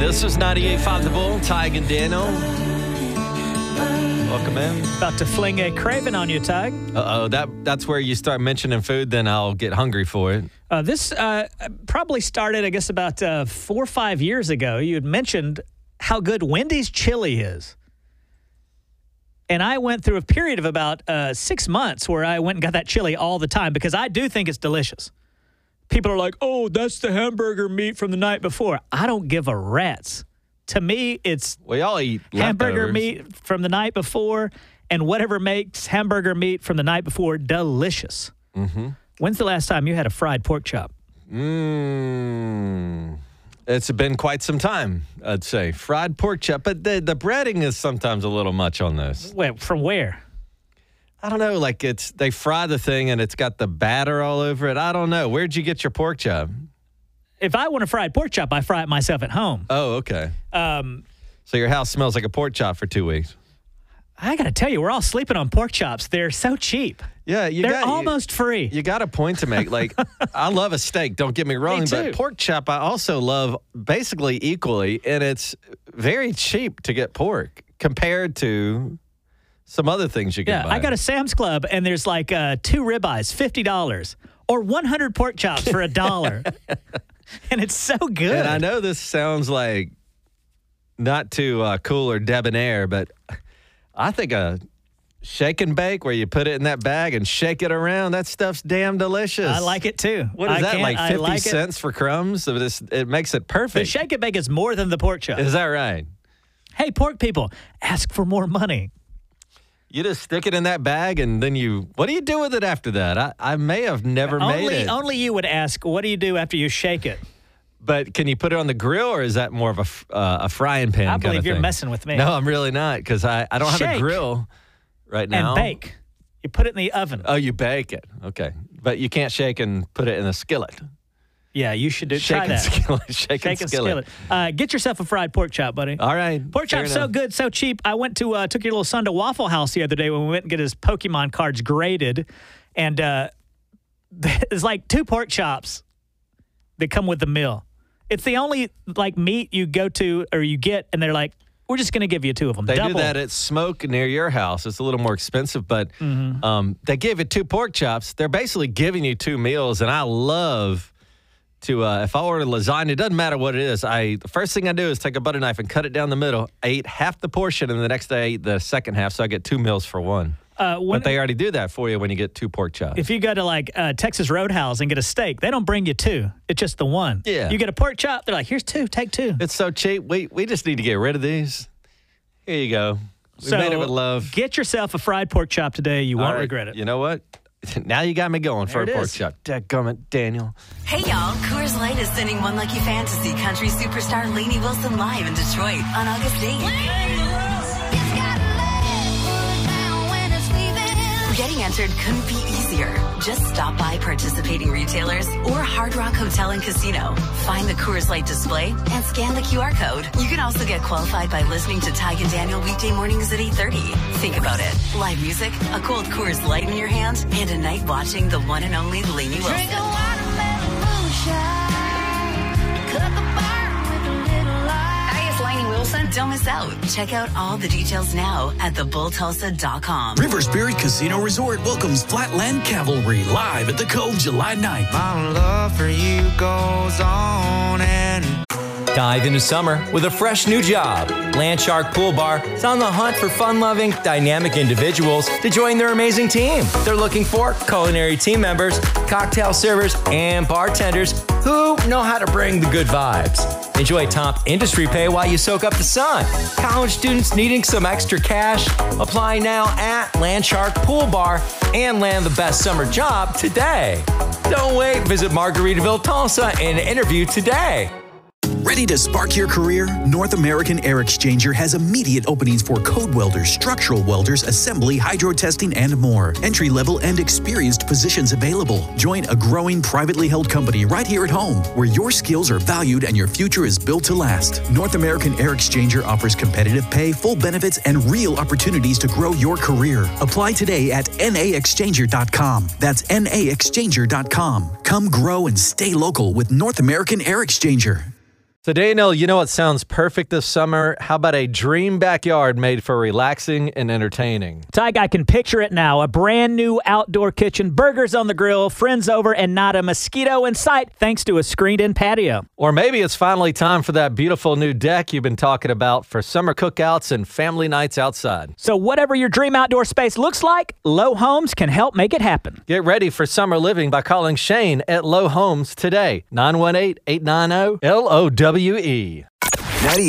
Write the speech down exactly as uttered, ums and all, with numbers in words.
This is ninety-eight point five The Bull, Tig and Daniel. Welcome in. About to fling a craving on you, Tig. Uh-oh, that, that's where you start mentioning food, then I'll get hungry for it. Uh, this uh, probably started, I guess, about uh, four or five years ago. You had mentioned how good Wendy's chili is. And I went through a period of about uh, six months where I went and got that chili all the time because I do think it's delicious. People are like, oh, that's the hamburger meat from the night before. I don't give a rat's. To me, it's we all eat hamburger leftovers. meat from the night before and whatever makes hamburger meat from the night before delicious. Mm-hmm. When's the last time you had a fried pork chop? Mmm. It's been quite some time, I'd say. Fried pork chop, but the, the breading is sometimes a little much on this. Wait, from where? I don't know, like it's they fry the thing and it's got the batter all over it. I don't know. Where'd you get your pork chop? If I want a fried pork chop, I fry it myself at home. Oh, okay. Um, so your house smells like a pork chop for two weeks. I got to tell you, we're all sleeping on pork chops. They're so cheap. Yeah, you They're got, almost you, free. You got a point to make. Like, I love a steak, don't get me wrong, Me too. but pork chop I also love basically equally, and it's very cheap to get pork compared to some other things you can yeah, buy. I got a Sam's Club, and there's like uh, two ribeyes, fifty dollars, or one hundred pork chops for a dollar. And it's so good. And I know this sounds like not too uh, cool or debonair, but I think a shake and bake where you put it in that bag and shake it around, that stuff's damn delicious. I like it too. What is I that, can't- like I fifty like it. cents for crumbs? So this, it makes it The perfect. shake and bake is more than the pork chop. Is that right? Hey, pork people, ask for more money. You just stick it in that bag and then you, what do you do with it after that? I, I may have never made Only, it. only you would ask, what do you do after you shake it? But can you put it on the grill or is that more of a, f- uh, a frying pan I kind believe of you're thing? messing with me. No, I'm really not because I, I don't have a Shake. grill right now. And bake. You put it in the oven. Oh, you bake it. Okay. But you can't shake and put it in a skillet. Yeah, you should do Shake try and that. skillet. Shake, Shake and and skillet. skillet. Uh, get yourself a fried pork chop, buddy. All right. Pork fair chop's so enough. good, so cheap. I went to uh, took your little son to Waffle House the other day when we went and get his Pokemon cards graded, and uh, there's like two pork chops that come with the meal. It's the only like meat you go to or you get, and they're like, we're just going to give you two of them. They Double. do that at Smoke near your house. It's a little more expensive, but Mm-hmm. um, they give you two pork chops. They're basically giving you two meals, and I love to, uh, if I order lasagna, it doesn't matter what it is. I The first thing I do is take a butter knife and cut it down the middle. I eat half the portion, and the next day I eat the second half, so I get two meals for one. Uh, when, But they already do that for you when you get two pork chops. if you go to like uh, Texas Roadhouse and get a steak, they don't bring you two. It's just the one. Yeah. You get a pork chop, they're like, here's two, take two. It's so cheap. We, we just need to get rid of these. Here you go. We so made it with love. Get yourself a fried pork chop today. You All won't right. regret it. You know what? Now you got me going for There a it pork is. chop. Dadgummit, Daniel. Hey y'all, Coors Light is sending One Lucky Fan to see country superstar Lainey Wilson live in Detroit on August eighth. Getting entered couldn't be easier. Just stop by participating retailers or Hard Rock Hotel and Casino. Find the Coors Light display and scan the Q R code. You can also get qualified by listening to Tig and Daniel weekday mornings at eight thirty. Think about it. Live music, a cold Coors Light in your hand, and a night watching the one and only Lainey Wilson. Drink a watermelon moonshine. Cut the bar with a little light. Hi, it's Lainey Wilson. Don't miss out. Check out all the details now at the bull tulsa dot com. River Spirit Casino Resort welcomes Flatland Cavalry live at the Cove July ninth. My love for you goes on and Dive into summer with a fresh new job. Landshark Pool Bar is on the hunt for fun-loving, dynamic individuals to join their amazing team. They're looking for culinary team members, cocktail servers, and bartenders who know how to bring the good vibes. Enjoy top industry pay while you soak up the sun. College students needing some extra cash? Apply now at Landshark Pool Bar and land the best summer job today. Don't wait. Visit Margaritaville, Tulsa and interview today. Ready to spark your career? North American Air Exchanger has immediate openings for code welders, structural welders, assembly, hydro testing, and more. Entry-level and experienced positions available. Join a growing privately held company right here at home, where your skills are valued and your future is built to last. North American Air Exchanger offers competitive pay, full benefits, and real opportunities to grow your career. Apply today at N A exchanger dot com. That's N A exchanger dot com. Come grow and stay local with North American Air Exchanger. So, Daniel, you know what sounds perfect this summer? How about a dream backyard made for relaxing and entertaining? Ty, I can picture it now. A brand new outdoor kitchen, burgers on the grill, friends over, and not a mosquito in sight thanks to a screened-in patio. Or maybe it's finally time for that beautiful new deck you've been talking about for summer cookouts and family nights outside. So whatever your dream outdoor space looks like, Low Homes can help make it happen. Get ready for summer living by calling Shane at Low Homes today. nine one eight, eight nine zero, L O W E.